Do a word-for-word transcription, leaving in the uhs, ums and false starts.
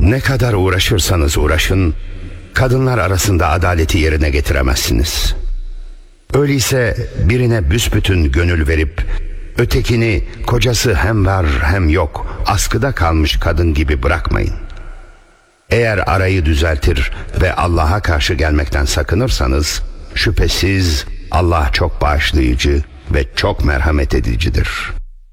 Ne kadar uğraşırsanız uğraşın, kadınlar arasında adaleti yerine getiremezsiniz. Öyleyse birine büsbütün gönül verip ötekini kocası hem var hem yok askıda kalmış kadın gibi bırakmayın. Eğer arayı düzeltir ve Allah'a karşı gelmekten sakınırsanız şüphesiz Allah çok bağışlayıcı ve çok merhamet edicidir.